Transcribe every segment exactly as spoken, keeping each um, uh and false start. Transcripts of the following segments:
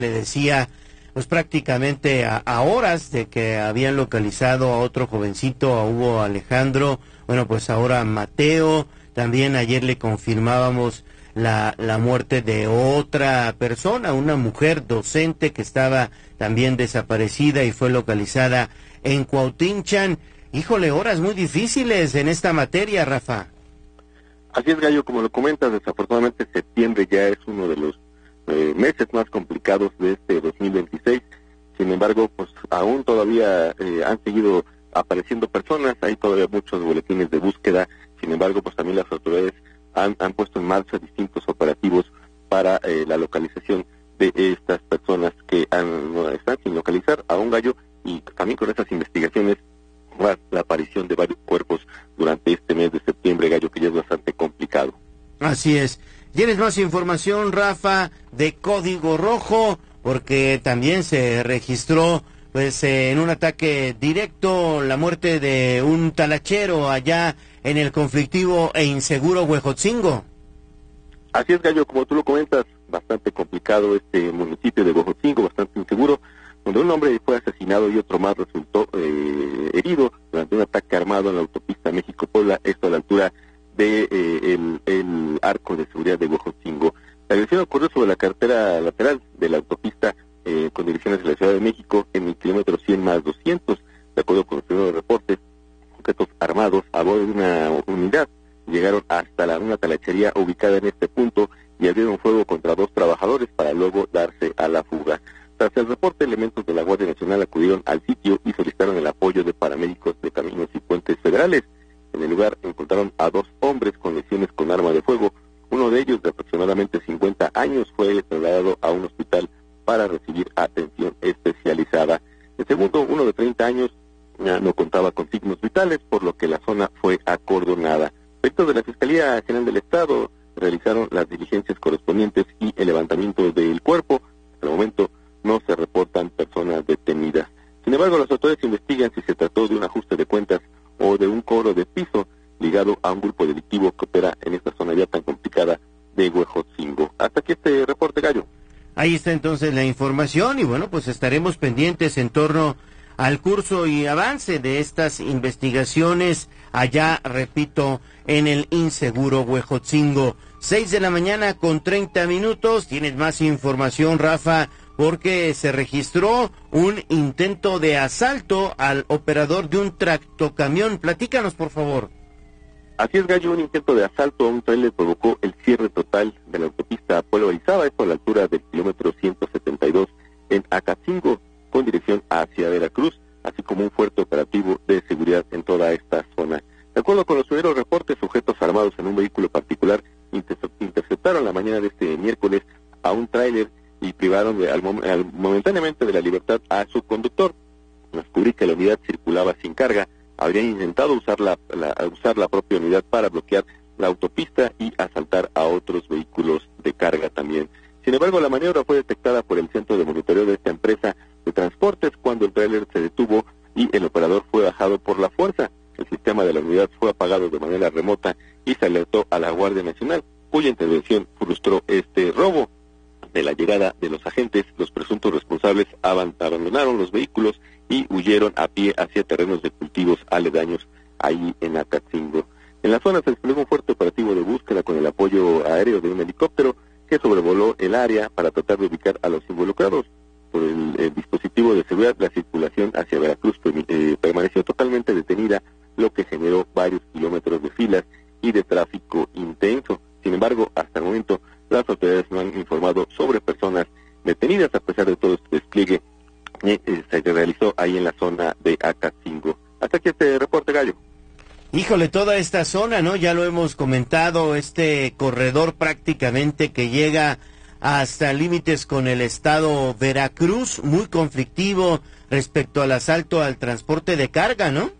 le decía, pues prácticamente a, a horas de que habían localizado a otro jovencito, a Hugo Alejandro, bueno, pues ahora Mateo, también ayer le confirmábamos la, la muerte de otra persona, una mujer docente que estaba también desaparecida y fue localizada en Cuautinchan. Híjole, horas muy difíciles en esta materia, Rafa. Así es, Gallo, como lo comentas, desafortunadamente septiembre ya es uno de los eh, meses más complicados de este dos mil veintiséis. Sin embargo, pues aún todavía eh, han seguido apareciendo personas, hay todavía muchos boletines de búsqueda. Sin embargo, pues también las autoridades han, han puesto en marcha distintos operativos para eh, la localización de estas personas que han, no, están sin localizar a un Gallo, y también con estas investigaciones la, la aparición de varios cuerpos durante este mes de septiembre, Gallo, que ya es bastante complicado. Así es. ¿Tienes más información, Rafa, de Código Rojo? Porque también se registró, pues, eh, en un ataque directo la muerte de un talachero allá en el conflictivo e inseguro Huejotzingo. Así es, Gallo, como tú lo comentas, bastante complicado este municipio de Huejotzingo, bastante inseguro, donde un hombre fue asesinado y otro más resultó eh, herido durante un ataque armado en la autopista México-Puebla, esto a la altura de eh, el, el arco de seguridad de Huejotzingo. La agresión ocurrió sobre la carretera lateral de la autopista eh, con dirección hacia la Ciudad de México en el kilómetro cien más doscientos. De acuerdo con los primeros reportes, sujetos armados a bordo de una unidad llegaron hasta la, una talachería ubicada en este punto y abrieron fuego contra dos trabajadores para luego darse a la fuga. Tras el reporte, elementos de la Guardia Nacional acudieron al sitio y solicitaron el apoyo de paramédicos de Caminos y Puentes Federales. En el lugar encontraron a dos hombres con lesiones con arma de fuego. Uno de ellos, de aproximadamente cincuenta años, fue trasladado a un hospital para recibir atención especializada. El segundo, uno de treinta años, ya no contaba con signos vitales, por lo que la zona fue acordonada. Efectos de la Fiscalía General del Estado realizaron las diligencias correspondientes y el levantamiento del cuerpo. Hasta el momento no se reportan personas detenidas. Sin embargo, las autoridades investigan si se trató de un ajuste de cuentas o de un cobro de piso ligado a un grupo delictivo que opera en esta zona ya tan complicada de Huejotzingo. Hasta aquí este reporte, Gallo. Ahí está entonces la información y bueno, pues estaremos pendientes en torno al curso y avance de estas investigaciones allá, repito, en el inseguro Huejotzingo. Seis de la mañana con treinta minutos. Tienes más información, Rafa, porque se registró un intento de asalto al operador de un tractocamión. Platícanos, por favor. Así es, Gallo, un intento de asalto a un tráiler provocó el cierre total de la autopista Puebla Orizaba, esto a la altura del kilómetro ciento setenta y dos en Acatzingo, con dirección hacia Veracruz, así como un fuerte operativo de seguridad en toda esta zona. De acuerdo con los primeros reportes, sujetos armados en un vehículo particular interceptaron la mañana de este miércoles a un tráiler y privaron de, al, mom al, momentáneamente de la libertad a su conductor. Descubrí que la unidad circulaba sin carga, habrían intentado usar la, la, usar la propia unidad para bloquear la autopista y asaltar a otros vehículos de carga también. Sin embargo, la maniobra fue detectada por el centro de monitoreo de esta empresa de transportes cuando el tráiler se detuvo y el operador fue bajado por la fuerza. El sistema de la unidad fue apagado de manera remota y se alertó a la Guardia Nacional, cuya intervención frustró este robo. De la llegada de los agentes, los presuntos responsables abandonaron los vehículos y huyeron a pie hacia terrenos de cultivos aledaños ahí en Acatzingo. En la zona se desplegó un fuerte operativo de búsqueda con el apoyo aéreo de un helicóptero que sobrevoló el área para tratar de ubicar a los involucrados. Por el, el dispositivo de seguridad, la circulación hacia Veracruz eh, permaneció totalmente detenida, lo que generó varios kilómetros de filas y de tráfico intenso. Sin embargo, hasta el momento, las autoridades no han informado sobre personas detenidas, a pesar de todo este despliegue que eh, se realizó ahí en la zona de Acatzingo. Hasta aquí este reporte, Gallo. Híjole, toda esta zona, ¿no? Ya lo hemos comentado, este corredor prácticamente que llega hasta límites con el estado Veracruz, muy conflictivo respecto al asalto al transporte de carga, ¿no?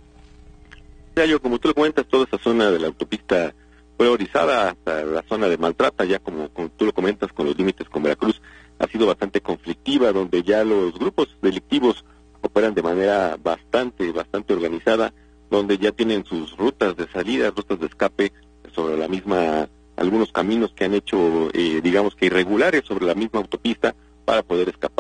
Gallo, como tú lo comentas, toda esa zona de la autopista Puebla Orizaba hasta la zona de Maltrata, ya como, como tú lo comentas, con los límites con Veracruz, ha sido bastante conflictiva, donde ya los grupos delictivos operan de manera bastante, bastante organizada, donde ya tienen sus rutas de salida, rutas de escape sobre la misma, algunos caminos que han hecho, eh, digamos que irregulares sobre la misma autopista, para poder escapar